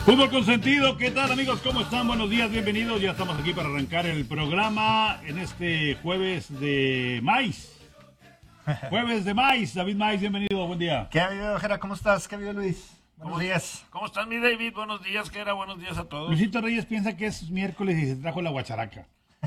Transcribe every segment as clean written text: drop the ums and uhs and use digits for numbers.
Fútbol Consentido, ¿qué tal amigos? ¿Cómo están? Buenos días, bienvenidos. Ya estamos aquí para arrancar el programa en este jueves de maíz. Jueves de maíz, David Maíz, bienvenido, buen día. ¿Qué ha habido, Jera? ¿Cómo estás? ¿Qué ha habido, Luis? Buenos días. ¿Cómo estás, mi David? Buenos días, Jera, buenos días a todos. Luisito Reyes piensa que es miércoles y se trajo la guacharaca.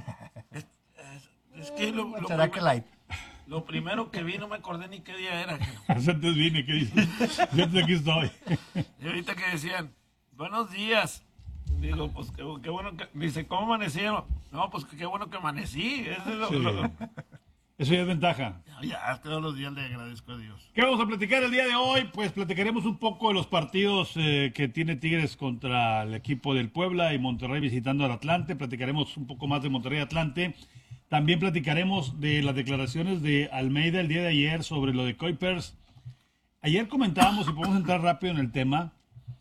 Es que Guacharaca light. lo primero que vi no me acordé ni qué día era. Antes vine, ¿qué dices? Yo aquí estoy. Y ahorita que decían, buenos días. Digo, pues qué bueno que... Dice, ¿cómo amanecieron? No, pues qué bueno que amanecí. Eso es Sí. Eso ya es ventaja. Ya, todos los días le agradezco a Dios. ¿Qué vamos a platicar el día de hoy? Pues platicaremos un poco de los partidos que tiene Tigres contra el equipo del Puebla y Monterrey visitando al Atlante. Platicaremos un poco más de Monterrey-Atlante. También platicaremos de las declaraciones de Almeida el día de ayer sobre lo de Kuipers. Ayer comentábamos, y podemos entrar rápido en el tema,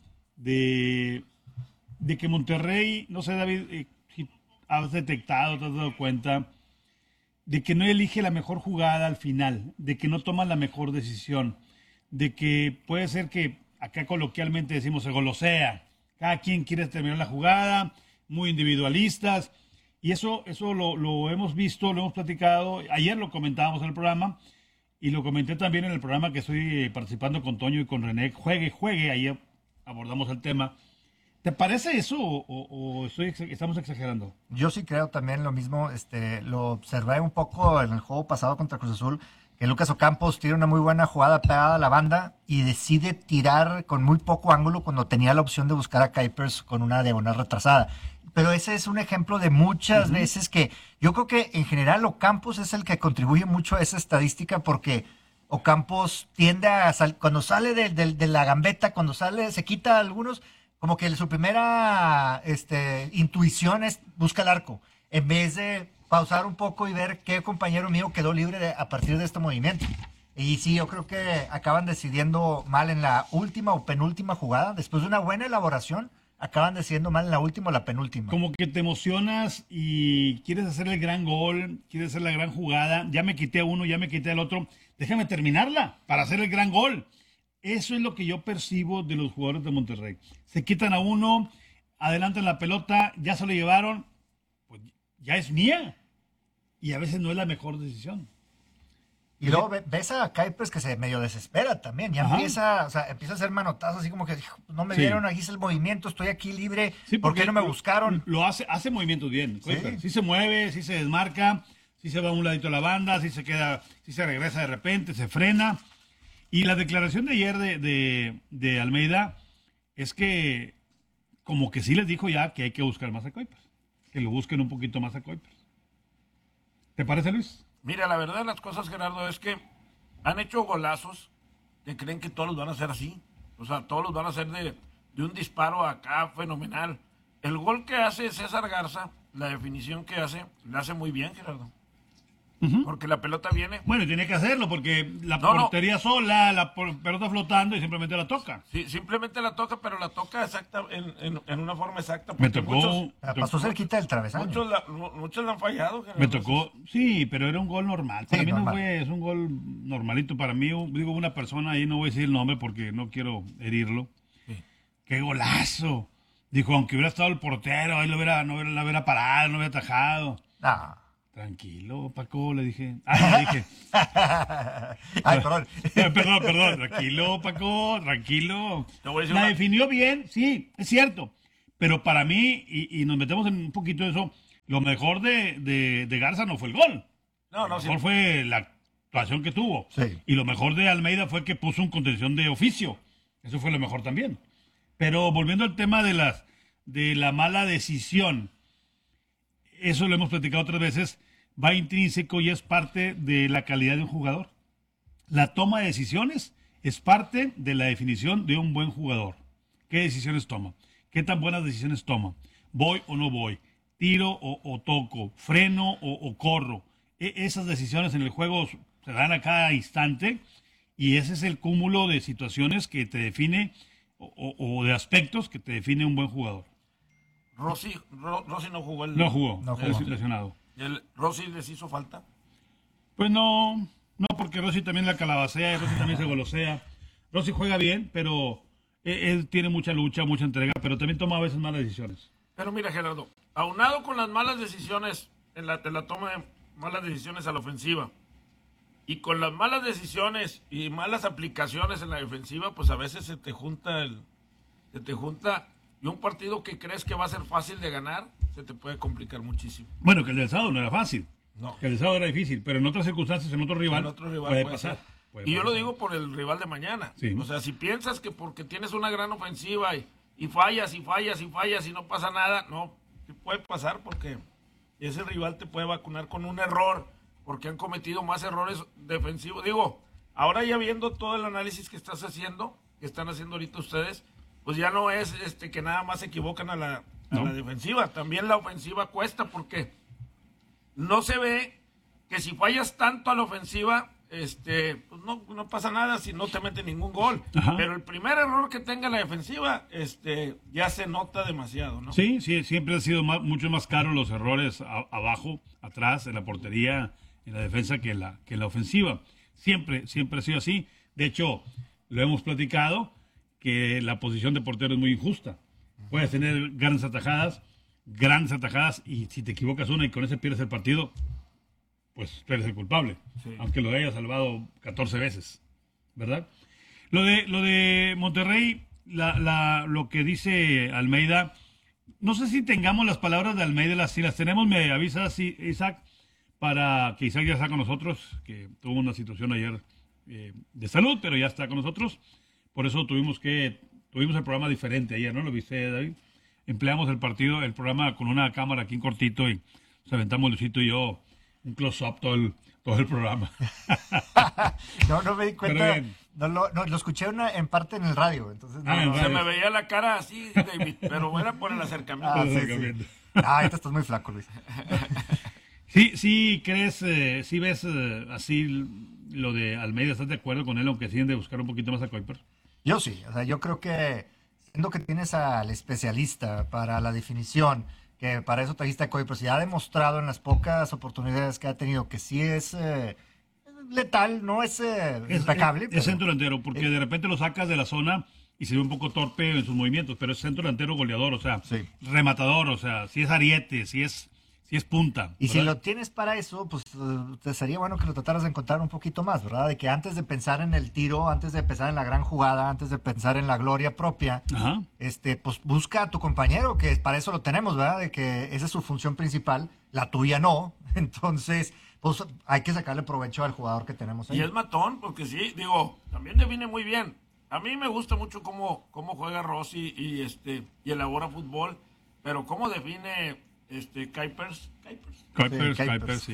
de que Monterrey, no sé David, si has detectado, te has dado cuenta, de que no elige la mejor jugada al final, de que no toma la mejor decisión, de que puede ser que acá coloquialmente decimos se golosea, cada quien quiere terminar la jugada, muy individualistas, y eso lo hemos visto, lo hemos platicado, ayer lo comentábamos en el programa, y lo comenté también en el programa que estoy participando con Toño y con René, juegue, ayer abordamos el tema. ¿Te parece eso o estamos exagerando? Yo sí creo también lo mismo. Lo observé un poco en el juego pasado contra Cruz Azul, que Lucas Ocampos tira una muy buena jugada pegada a la banda y decide tirar con muy poco ángulo cuando tenía la opción de buscar a Kuipers con una diagonal retrasada. Pero ese es un ejemplo de muchas veces que yo creo que en general Ocampos es el que contribuye mucho a esa estadística porque Ocampos tiende a cuando sale de la gambeta, cuando sale, se quita algunos, como que su primera intuición es busca el arco, en vez de pausar un poco y ver qué compañero mío quedó libre a partir de este movimiento. Y sí, yo creo que acaban decidiendo mal en la última o penúltima jugada, después de una buena elaboración, acaban decidiendo mal en la última o la penúltima. Como que te emocionas y quieres hacer el gran gol, quieres hacer la gran jugada, ya me quité a uno, ya me quité al otro, déjame terminarla para hacer el gran gol. Eso es lo que yo percibo de los jugadores de Monterrey. Se quitan a uno, adelantan la pelota, ya se lo llevaron, pues ya es mía. Y a veces no es la mejor decisión. Y luego ves a Kuipers que se medio desespera también. Ya empieza a hacer manotazos así como que no me vieron, aquí hice el movimiento, estoy aquí libre, Sí, ¿por qué no me buscaron? Lo hace movimientos bien. Sí. Sí se mueve, sí se desmarca, sí se va a un ladito de la banda, sí se queda, sí se regresa de repente, se frena. Y la declaración de ayer de Almeida es que como que sí les dijo ya que hay que buscar más a Kuipers, que lo busquen un poquito más a Kuipers. ¿Te parece, Luis? Mira, la verdad de las cosas, Gerardo, es que han hecho golazos que creen que todos los van a hacer así. O sea, todos los van a hacer de un disparo acá fenomenal. El gol que hace César Garza, la definición que hace, la hace muy bien, Gerardo. Porque la pelota viene. Bueno, tiene que hacerlo porque la portería sola, la pelota flotando y simplemente la toca. Sí, simplemente la toca, pero la toca exacta en una forma exacta. Me tocó. Pasó cerquita del travesaño. Muchos la han fallado. Me tocó, sí, pero era un gol normal. Para Sí, mí normal. no fue, es un gol normalito. Para mí, digo, una persona ahí, no voy a decir el nombre porque no quiero herirlo. Sí. ¡Qué golazo! Dijo, aunque hubiera estado el portero, ahí no hubiera parado, no hubiera atajado. No. Tranquilo, Paco, le dije. Le dije. Ay, perdón. Perdón. Tranquilo, Paco, tranquilo. Te voy a decir La una- definió bien, sí, es cierto. Pero para mí, y nos metemos en un poquito de eso, lo mejor de Garza no fue el gol. No, Lo sí. mejor fue la actuación que tuvo. Sí. Y lo mejor de Almeida fue que puso un contención de oficio. Eso fue lo mejor también. Pero volviendo al tema de la mala decisión, eso lo hemos platicado otras veces, va intrínseco y es parte de la calidad de un jugador. La toma de decisiones es parte de la definición de un buen jugador. ¿Qué decisiones toma? ¿Qué tan buenas decisiones toma? ¿Voy o no voy? ¿Tiro o toco? ¿Freno o corro? Esas decisiones en el juego se dan a cada instante y ese es el cúmulo de situaciones que te define o de aspectos que te define un buen jugador. Rossi no jugó No jugó, No jugó. lesionado. ¿Rossi les hizo falta? Pues no, porque Rossi también la calabacea y Rossi también se golosea. Rossi juega bien, pero Él tiene mucha lucha, mucha entrega, pero también toma a veces malas decisiones. Pero mira, Gerardo, aunado con las malas decisiones, en la toma de malas decisiones a la ofensiva, y con las malas decisiones y malas aplicaciones en la defensiva, pues a veces se te junta y un partido que crees que va a ser fácil de ganar, se te puede complicar muchísimo. Bueno, que el del sábado no era fácil. No. Que el sábado era difícil, pero en otras circunstancias, en otro rival, puede pasar. Y yo lo digo por el rival de mañana. Sí. O sea, si piensas que porque tienes una gran ofensiva y fallas y no pasa nada, no, puede pasar porque ese rival te puede vacunar con un error, porque han cometido más errores defensivos. Digo, ahora ya viendo todo el análisis que están haciendo ahorita ustedes, pues ya no es que nada más se equivocan a la defensiva, también la ofensiva cuesta porque no se ve que si fallas tanto a la ofensiva, pues no pasa nada si no te mete ningún gol. Ajá. Pero el primer error que tenga la defensiva, ya se nota demasiado, ¿no? Sí, siempre han sido mucho más caros los errores abajo, atrás, en la portería, en la defensa que en la ofensiva. Siempre ha sido así. De hecho, lo hemos platicado, que la posición de portero es muy injusta. Puedes tener grandes atajadas, y si te equivocas una y con ese pierdes el partido, pues tú eres el culpable, sí, aunque lo hayas salvado 14 veces, ¿verdad? Lo de Monterrey, lo que dice Almeida, no sé si tengamos las palabras de Almeida, si las tenemos, me avisas, Isaac, para que Isaac ya está con nosotros, que tuvo una situación ayer de salud, pero ya está con nosotros. Por eso tuvimos el programa diferente ayer, ¿no? ¿Lo viste, David? Empleamos el programa con una cámara aquí en cortito y nos aventamos Luisito y yo un close-up todo el programa. No me di cuenta. Lo escuché en parte en el radio. Entonces se me veía la cara así, David, pero era por el acercamiento. Sí. Ahorita estás muy flaco, Luis. Sí, crees, sí ves así lo de Almeida, ¿estás de acuerdo con él, aunque siguen de buscar un poquito más a Kuiper? Yo sí, o sea, yo creo que siendo que tienes al especialista para la definición, que para eso trajiste a Kuiper, si ha demostrado en las pocas oportunidades que ha tenido que sí es letal, no es impecable. Es centro delantero, porque de repente lo sacas de la zona y se ve un poco torpe en sus movimientos, pero es centro delantero goleador, o sea, sí, rematador, o sea, si es ariete, si es punta. Y ¿verdad? si lo tienes para eso, pues te sería bueno que lo trataras de encontrar un poquito más, ¿verdad? De que antes de pensar en el tiro, antes de pensar en la gran jugada, antes de pensar en la gloria propia, ajá, pues busca a tu compañero, que para eso lo tenemos, ¿verdad? De que esa es su función principal, la tuya no. Entonces, pues hay que sacarle provecho al jugador que tenemos ahí. Y es matón, porque sí, digo, también define muy bien. A mí me gusta mucho cómo juega Rossi y elabora fútbol, pero cómo define Kuipers, sí.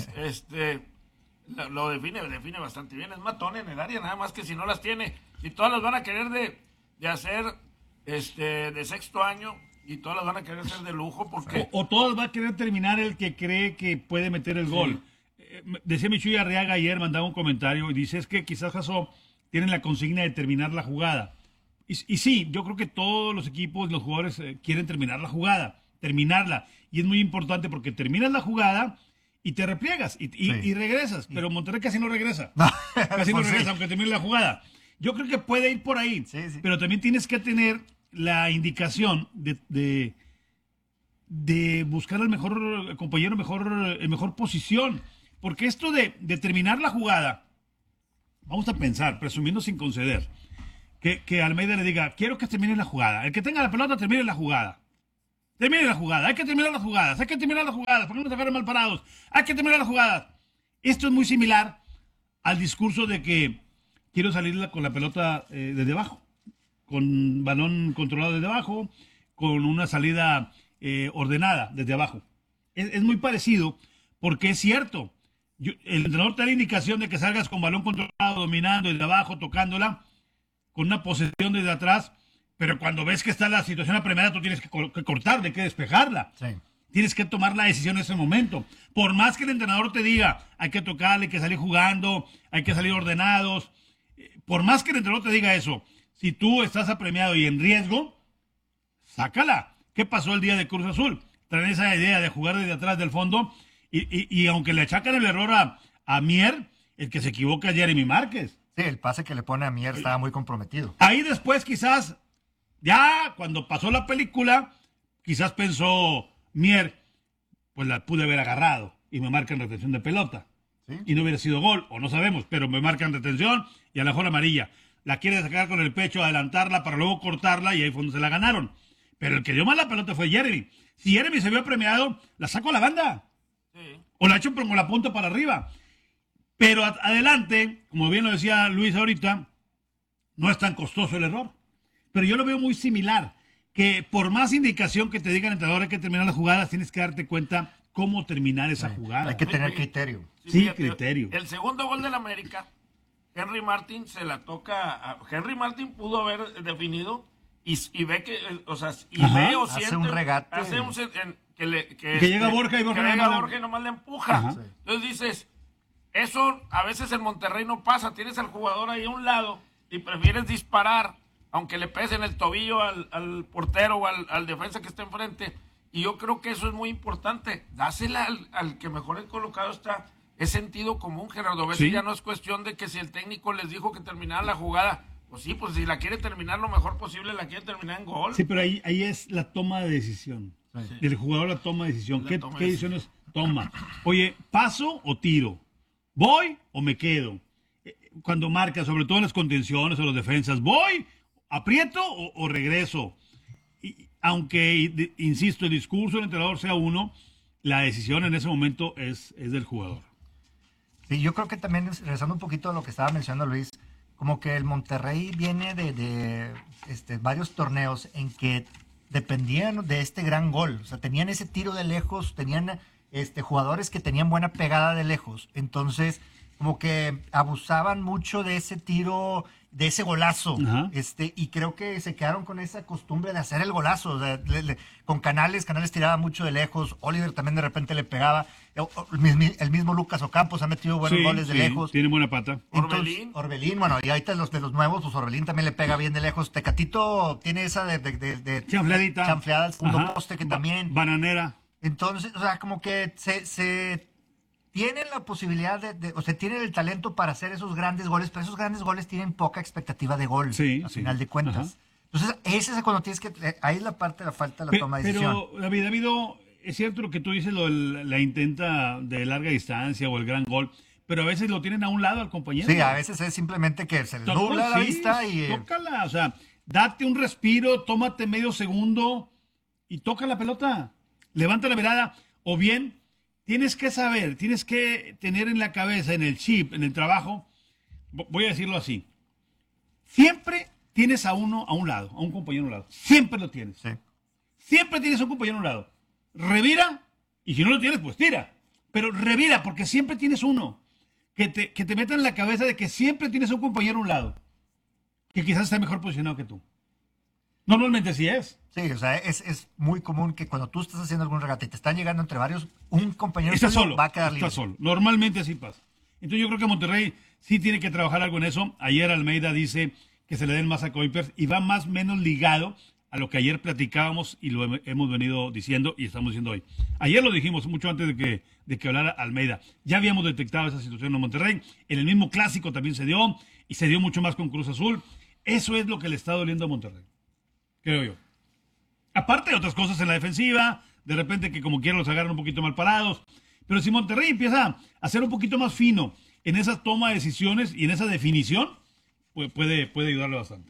Lo define bastante bien. Es matón en el área, nada más que si no las tiene, si todas las van a querer de hacer de sexto año y todas las van a querer hacer de lujo porque o todas va a querer terminar el que cree que puede meter el gol. Decía Michuy Arriaga ayer, mandaba un comentario y dice, es que quizás Jaso tienen la consigna de terminar la jugada. Y sí, yo creo que todos los equipos, los jugadores quieren terminar la jugada, terminarla. Y es muy importante porque terminas la jugada y te repliegas y regresas. Pero Monterrey casi no regresa. Casi no regresa, aunque termine la jugada. Yo creo que puede ir por ahí. Sí. Pero también tienes que tener la indicación de buscar al mejor compañero, en mejor posición. Porque esto de terminar la jugada, vamos a pensar, presumiendo sin conceder, que Almeida le diga, quiero que termine la jugada. El que tenga la pelota, termine la jugada. Termine la jugada, hay que terminar las jugadas, ¿por qué no nos dejaron mal parados? Hay que terminar las jugadas. Esto es muy similar al discurso de que quiero salir con la pelota desde abajo, con balón controlado desde abajo, con una salida ordenada desde abajo. Es muy parecido porque es cierto, el entrenador te da la indicación de que salgas con balón controlado, dominando desde abajo, tocándola, con una posesión desde atrás. Pero cuando ves que está la situación apremiada, tú tienes que cortarla, hay que despejarla. Sí. Tienes que tomar la decisión en ese momento. Por más que el entrenador te diga, hay que tocarle, hay que salir jugando, hay que salir ordenados. Por más que el entrenador te diga eso, si tú estás apremiado y en riesgo, sácala. ¿Qué pasó el día de Cruz Azul? Traen esa idea de jugar desde atrás del fondo y aunque le achacan el error a Mier, el que se equivoca es Jeremy Márquez. Sí, el pase que le pone a Mier estaba muy comprometido. Ahí después quizás, ya cuando pasó la película, quizás pensó Mier, pues la pude haber agarrado y me marcan retención de pelota. ¿Sí? Y no hubiera sido gol, o no sabemos, pero me marcan retención y a lo mejor amarilla. La quiere sacar con el pecho, adelantarla para luego cortarla y ahí fue donde se la ganaron. Pero el que dio mal la pelota fue Jeremy. Si Jeremy se vio premiado, la saco a la banda. Sí. O la echo con la punta para arriba. Pero adelante, como bien lo decía Luis ahorita, no es tan costoso el error. Pero yo lo veo muy similar, que por más indicación que te diga el entrenador hay que terminar las jugadas, tienes que darte cuenta cómo terminar esa jugada. Hay que tener criterio. Sí, fíjate, criterio. El segundo gol del América, Henry Martin se la toca. Henry Martin pudo haber definido y ve que, o sea, y Ajá. ve o Hace siente. un regate. Hace un que llega Borja y Borja que llega nomás le- Borja y nomás le empuja. Ajá. Sí. Entonces dices, eso a veces en Monterrey no pasa. Tienes al jugador ahí a un lado y prefieres disparar, aunque le pese en el tobillo al portero o al defensa que está enfrente. Y yo creo que eso es muy importante. Dásela al que mejor colocado está. Es sentido común, Gerardo. A veces Sí. ya no es cuestión de que si el técnico les dijo que terminaran la jugada. Pues sí, pues si la quiere terminar lo mejor posible, la quiere terminar en gol. Sí, pero ahí es la toma de decisión. Sí. El jugador la toma de decisión. La ¿Qué, toma qué de decisiones toma? Oye, ¿paso o tiro? ¿Voy o me quedo? Cuando marca, sobre todo en las contenciones o las defensas, ¿voy, aprieto o regreso? Y, aunque, insisto, el discurso del entrenador sea uno, la decisión en ese momento es del jugador. Sí, yo creo que también, regresando un poquito a lo que estaba mencionando Luis, como que el Monterrey viene de varios torneos en que dependían de este gran gol. O sea, tenían ese tiro de lejos, tenían jugadores que tenían buena pegada de lejos. Entonces, como que abusaban mucho de ese tiro, de ese golazo. Ajá. Y creo que se quedaron con esa costumbre de hacer el golazo. O sea, con Canales tiraba mucho de lejos. Oliver también de repente le pegaba. El mismo Lucas Ocampos ha metido buenos goles de sí, lejos. tiene buena pata. Orbelín. Orbelín, bueno, y ahorita de los nuevos, pues Orbelín también le pega bien de lejos. Tecatito tiene esa de Chanfleadita. chanfleada al segundo Ajá. poste que también. Bananera. Entonces, o sea, como que se tienen la posibilidad o sea, tienen el talento para hacer esos grandes goles, pero esos grandes goles tienen poca expectativa de gol, Sí, al sí. final de cuentas. Ajá. Entonces, ese es cuando tienes que, ahí es la parte de la falta de la toma de decisión. Pero, David, es cierto lo que tú dices, lo de la intenta de larga distancia o el gran gol, pero a veces lo tienen a un lado al compañero. Sí, a veces es simplemente que se les nubla la Sí, vista y... tócala, o sea, date un respiro, tómate medio segundo y toca la pelota. Levanta la mirada, o bien tienes que saber, tienes que tener en la cabeza, en el chip, en el trabajo, voy a decirlo así, siempre tienes a uno a un lado, a un compañero a un lado, siempre lo tienes. Sí. Siempre tienes a un compañero a un lado. Revira, y si no lo tienes, pues tira. Pero revira, porque siempre tienes uno. Que te meta en la cabeza de que siempre tienes a un compañero a un lado. Que quizás esté mejor posicionado que tú. Normalmente sí es. Sí, o sea, es muy común que cuando tú estás haciendo algún regate y te están llegando entre varios, un compañero Está tuyo solo. va a quedar Está libre. solo. Normalmente así pasa. Entonces yo creo que Monterrey sí tiene que trabajar algo en eso. Ayer Almeida dice que se le den más a Kuipers y va más o menos ligado a lo que ayer platicábamos y lo hemos venido diciendo y estamos diciendo hoy. Ayer lo dijimos mucho antes de que hablara Almeida. Ya habíamos detectado esa situación en Monterrey. En el mismo clásico también se dio y se dio mucho más con Cruz Azul. Eso es lo que le está doliendo a Monterrey, creo yo. Aparte de otras cosas en la defensiva, de repente que como quieran los agarran un poquito mal parados. Pero si Monterrey empieza a ser un poquito más fino en esa toma de decisiones y en esa definición, pues puede ayudarle bastante.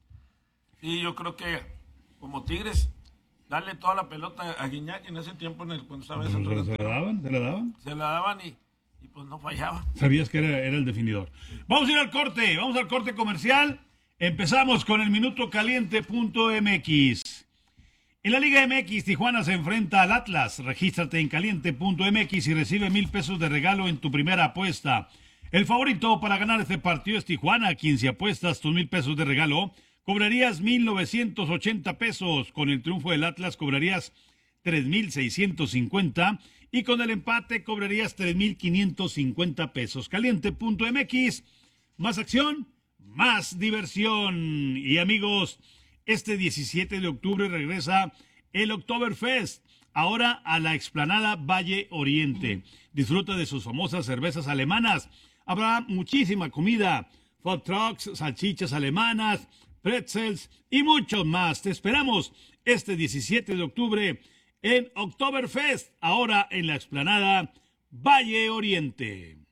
Y yo creo que, como Tigres, darle toda la pelota a Guiñac en ese tiempo cuando estaba ese ¿Se la daban? ¿Se la daban? se la daban y pues no fallaba. Sabías que era el definidor. Vamos a ir al corte, vamos al corte comercial. Empezamos con el minuto caliente.mx. En la Liga MX, Tijuana se enfrenta al Atlas. Regístrate en caliente.mx y recibe 1,000 pesos de regalo en tu primera apuesta. El favorito para ganar este partido es Tijuana, quien si apuestas tus 1,000 pesos de regalo, cobrarías 1,980 pesos. Con el triunfo del Atlas cobrarías 3,650 y con el empate cobrarías 3,550 pesos. Caliente.mx, más acción, más diversión. Y amigos, este 17 de octubre regresa el Oktoberfest, ahora a la explanada Valle Oriente. Disfruta de sus famosas cervezas alemanas. Habrá muchísima comida, food trucks, salchichas alemanas, pretzels y muchos más. Te esperamos este 17 de octubre en Oktoberfest, ahora en la explanada Valle Oriente.